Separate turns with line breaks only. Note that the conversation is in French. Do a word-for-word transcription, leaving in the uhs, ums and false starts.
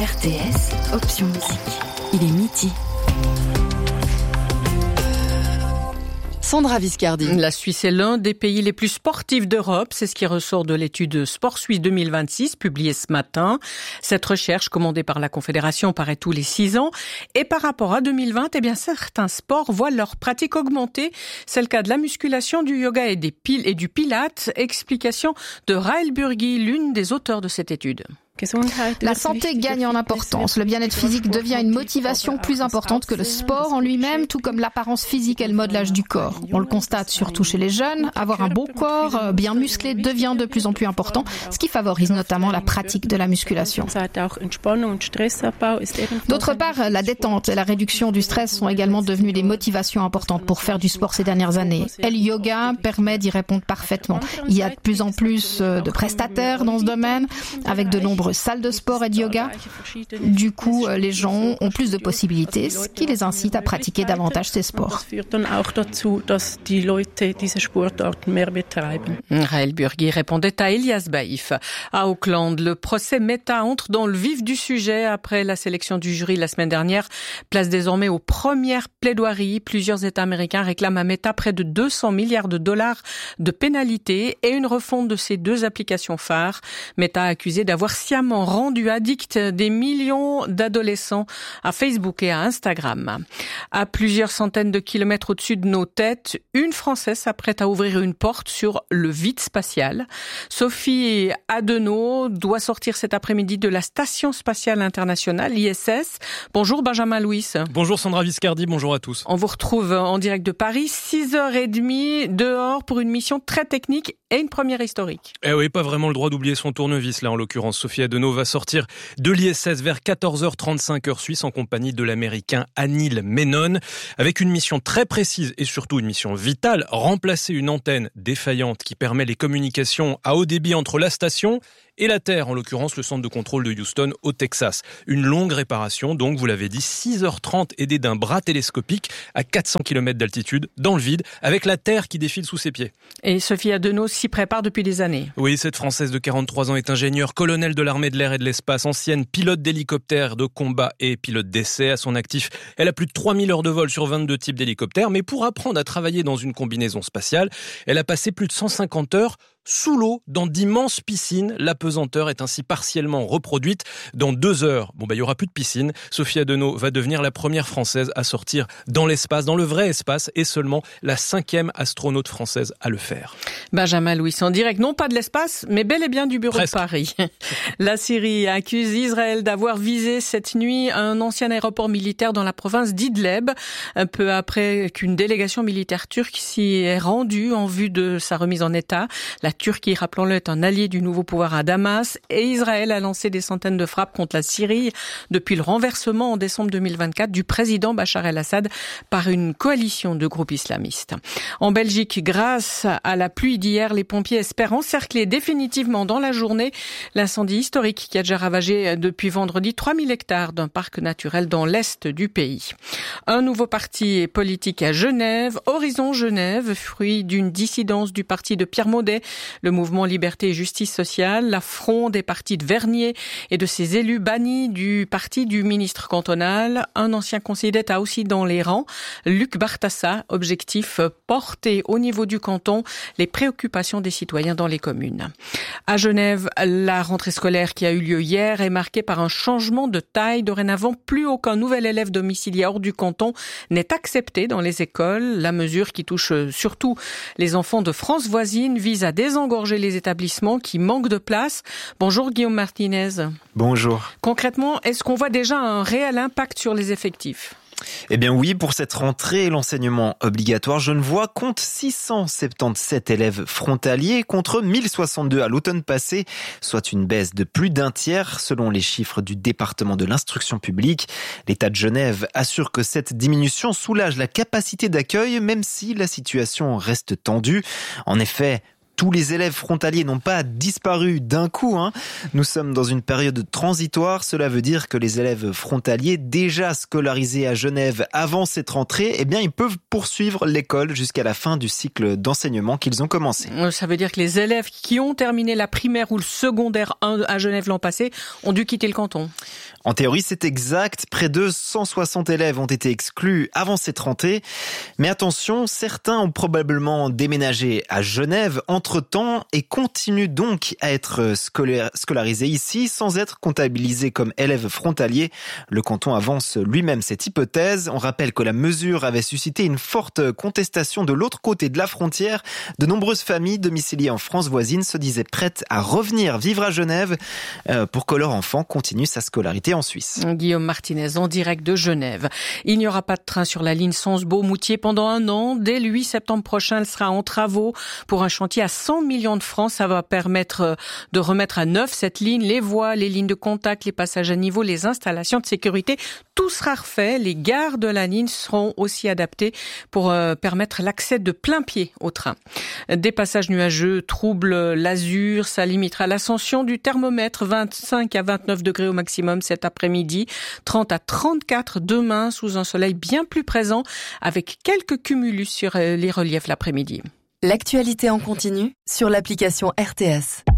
R T S, option musique. Il est midi. Sandra Viscardi.
La Suisse est l'un des pays les plus sportifs d'Europe. C'est ce qui ressort de l'étude Sport Suisse deux mille vingt-six, publiée ce matin. Cette recherche, commandée par la Confédération, paraît tous les six ans. Et par rapport à deux mille vingt, eh bien, certains sports voient leur pratique augmenter. C'est le cas de la musculation, du yoga et des piles et du pilates. Explication de Rahel Burgi, l'une des auteurs de cette étude.
La santé gagne en importance. Le bien-être physique devient une motivation plus importante que le sport en lui-même, tout comme l'apparence physique et le modelage du corps. On le constate surtout chez les jeunes. Avoir un beau corps, bien musclé, devient de plus en plus important, ce qui favorise notamment la pratique de la musculation. D'autre part, la détente et la réduction du stress sont également devenues des motivations importantes pour faire du sport ces dernières années. Et le yoga permet d'y répondre parfaitement. Il y a de plus en plus de prestataires dans ce domaine, avec de nombreuses salles de sport et de yoga. Du coup, les gens ont plus de possibilités, ce qui les incite à pratiquer davantage ces sports.
Rahel Burgi répondait à Elias Baïf. À Auckland, le procès Meta entre dans le vif du sujet après la sélection du jury la semaine dernière. Place désormais aux premières plaidoiries. Plusieurs États américains réclament à Meta près de deux cents milliards de dollars de pénalités et une refonte de ses deux applications phares. Meta accusé d'avoir sciemment rendu addict des millions d'adolescents à Facebook et à Instagram. À plusieurs centaines de kilomètres au-dessus de nos têtes, une Française s'apprête à ouvrir une porte sur le vide spatial. Sophie Adenau doit sortir cet après-midi de la Station spatiale internationale, I S S. Bonjour Benjamin Louis.
Bonjour Sandra Viscardi, bonjour à tous.
On vous retrouve en direct de Paris, six heures trente dehors pour une mission très technique et une première historique.
Eh oui, pas vraiment le droit d'oublier son tournevis là en l'occurrence. Sophie Adenau va sortir de l'I S S vers quatorze heures trente-cinq heure suisse en compagnie de l'américain Anil Menon avec une mission très précise et surtout une mission vitale, remplacer une antenne défaillante qui permet les communications à haut débit entre la station et la Terre, en l'occurrence le centre de contrôle de Houston au Texas. Une longue réparation, donc vous l'avez dit, six heures trente aidée d'un bras télescopique à quatre cents kilomètres d'altitude, dans le vide, avec la Terre qui défile sous ses pieds.
Et Sophie Adenau s'y prépare depuis des années.
Oui, cette Française de quarante-trois ans est ingénieure, colonel de l'armée de l'air et de l'espace, ancienne pilote d'hélicoptère de combat et pilote d'essai. À son actif, elle a plus de trois mille heures de vol sur vingt-deux types d'hélicoptères, mais pour apprendre à travailler dans une combinaison spatiale, elle a passé plus de cent cinquante heures sous l'eau, dans d'immenses piscines. La pesanteur est ainsi partiellement reproduite. Dans deux heures, bon bah il y aura plus de piscine. Sophie Adenau va devenir la première Française à sortir dans l'espace, dans le vrai espace, et seulement la cinquième astronaute française à le faire.
Benjamin Louis en direct, non pas de l'espace, mais bel et bien du bureau
Presque.
de Paris. La Syrie accuse Israël d'avoir visé cette nuit un ancien aéroport militaire dans la province d'Idleb, un peu après qu'une délégation militaire turque s'y est rendue en vue de sa remise en état. La La Turquie, rappelons-le, est un allié du nouveau pouvoir à Damas et Israël a lancé des centaines de frappes contre la Syrie depuis le renversement en décembre deux mille vingt-quatre du président Bachar el-Assad par une coalition de groupes islamistes. En Belgique, grâce à la pluie d'hier, les pompiers espèrent encercler définitivement dans la journée l'incendie historique qui a déjà ravagé depuis vendredi trois mille hectares d'un parc naturel dans l'est du pays. Un nouveau parti politique à Genève, Horizon Genève, fruit d'une dissidence du parti de Pierre Maudet, le mouvement Liberté et Justice sociale, l'affront des partis de Vernier et de ses élus bannis du parti du ministre cantonal. Un ancien conseiller d'État aussi dans les rangs, Luc Bartassa, objectif porter au niveau du canton les préoccupations des citoyens dans les communes. À Genève, la rentrée scolaire qui a eu lieu hier est marquée par un changement de taille. Dorénavant, plus aucun nouvel élève domicilié hors du canton n'est accepté dans les écoles. La mesure qui touche surtout les enfants de France voisine vise à désengorger les établissements qui manquent de place. Bonjour Guillaume Martinez.
Bonjour.
Concrètement, est-ce qu'on voit déjà un réel impact sur les effectifs ?
Eh bien oui, pour cette rentrée, l'enseignement obligatoire Genevois compte six cent soixante-dix-sept élèves frontaliers contre mille soixante-deux à l'automne passé, soit une baisse de plus d'un tiers selon les chiffres du département de l'instruction publique. L'État de Genève assure que cette diminution soulage la capacité d'accueil, même si la situation reste tendue. En effet, tous les élèves frontaliers n'ont pas disparu d'un coup, hein. Nous sommes dans une période transitoire. Cela veut dire que les élèves frontaliers déjà scolarisés à Genève avant cette rentrée, eh bien, ils peuvent poursuivre l'école jusqu'à la fin du cycle d'enseignement qu'ils ont commencé.
Ça veut dire que les élèves qui ont terminé la primaire ou le secondaire à Genève l'an passé ont dû quitter le canton.
En théorie, c'est exact. Près de cent soixante élèves ont été exclus avant cette rentrée. Mais attention, certains ont probablement déménagé à Genève entre-temps et continuent donc à être scolarisés ici sans être comptabilisés comme élèves frontaliers. Le canton avance lui-même cette hypothèse. On rappelle que la mesure avait suscité une forte contestation de l'autre côté de la frontière. De nombreuses familles domiciliées en France voisine se disaient prêtes à revenir vivre à Genève pour que leur enfant continue sa scolarité en Suisse.
Guillaume Martinez en direct de Genève. Il n'y aura pas de train sur la ligne Sens-Beaumoutier pendant un an. Dès le huit septembre prochain, elle sera en travaux pour un chantier à cent millions de francs. Ça va permettre de remettre à neuf cette ligne, les voies, les lignes de contact, les passages à niveau, les installations de sécurité. Tout sera refait. Les gares de la ligne seront aussi adaptées pour euh, permettre l'accès de plein pied au train. Des passages nuageux troublent l'azur. Ça limitera l'ascension du thermomètre. vingt-cinq à vingt-neuf degrés au maximum cet après-midi. trente à trente-quatre demain sous un soleil bien plus présent avec quelques cumulus sur les reliefs l'après-midi.
L'actualité en continu sur l'application R T S.